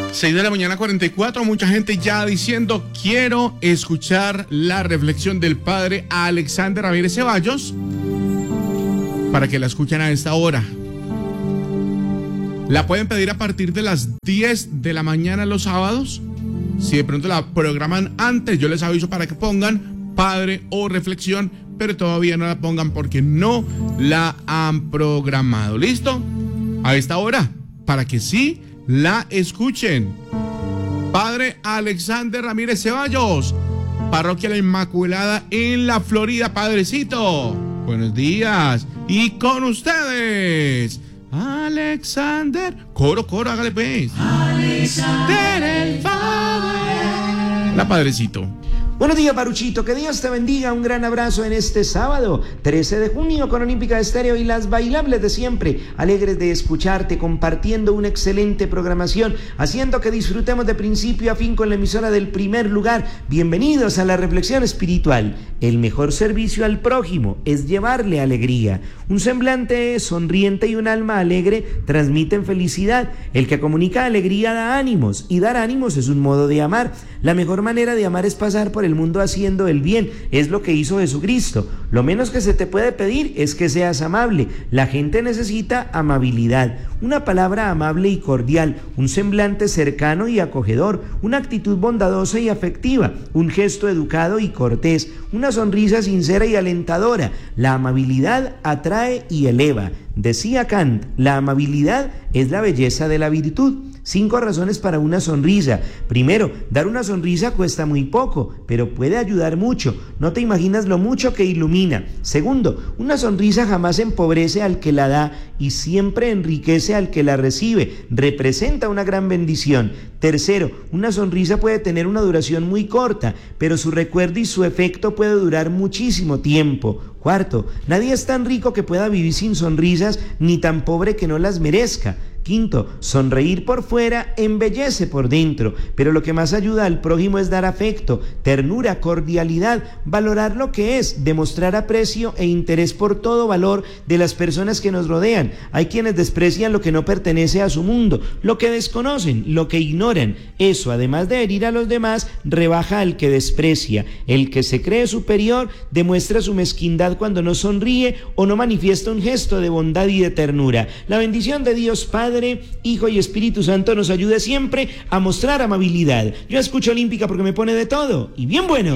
6 de la mañana, 44, mucha gente ya diciendo, quiero escuchar la reflexión del padre Alexander Ramírez Ceballos, para que la escuchen a esta hora. La pueden pedir a partir de las 10 de la mañana los sábados. Si de pronto la programan antes, yo les aviso para que pongan padre o reflexión, pero todavía no la pongan porque no la han programado. ¿Listo? A esta hora, para que sí la escuchen. Padre Alexander Ramírez Ceballos, Parroquia La Inmaculada en la Florida. Padrecito, buenos días. Y con ustedes, Alexander. Coro, hágale pues. Alexander el Padre. La Padrecito. Buenos días, Paruchito, que Dios te bendiga, un gran abrazo en este sábado, 13 de junio, con Olímpica Estéreo y las bailables de siempre, alegres de escucharte, compartiendo una excelente programación, haciendo que disfrutemos de principio a fin con la emisora del primer lugar. Bienvenidos a la reflexión espiritual. El mejor servicio al prójimo es llevarle alegría. Un semblante sonriente y un alma alegre transmiten felicidad. El que comunica alegría da ánimos, y dar ánimos es un modo de amar. La mejor manera de amar es pasar por el mundo haciendo el bien, es lo que hizo Jesucristo. Lo menos que se te puede pedir es que seas amable. La gente necesita amabilidad, una palabra amable y cordial, un semblante cercano y acogedor, una actitud bondadosa y afectiva, un gesto educado y cortés, una sonrisa sincera y alentadora. La amabilidad atrae y eleva. Decía Kant, la amabilidad es la belleza de la virtud. 5 razones para una sonrisa. Primero, dar una sonrisa cuesta muy poco, pero puede ayudar mucho. No te imaginas lo mucho que ilumina. Segundo, una sonrisa jamás empobrece al que la da y siempre enriquece al que la recibe. Representa una gran bendición. Tercero, una sonrisa puede tener una duración muy corta, pero su recuerdo y su efecto puede durar muchísimo tiempo. Cuarto, nadie es tan rico que pueda vivir sin sonrisas, ni tan pobre que no las merezca. Quinto, sonreír por fuera embellece por dentro, pero lo que más ayuda al prójimo es dar afecto, ternura, cordialidad, valorar lo que es, demostrar aprecio e interés por todo valor de las personas que nos rodean. Hay quienes desprecian lo que no pertenece a su mundo, lo que desconocen, lo que ignoran. Eso, además de herir a los demás, rebaja al que desprecia. El que se cree superior demuestra su mezquindad cuando no sonríe o no manifiesta un gesto de bondad y de ternura. La bendición de Dios Padre, Hijo y Espíritu Santo nos ayude siempre a mostrar amabilidad. Yo escucho Olímpica porque me pone de todo y bien bueno.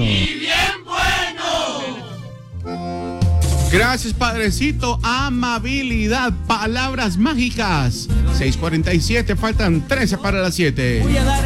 Gracias, Padrecito. Amabilidad, palabras mágicas. 6:47, faltan 13 para las 7.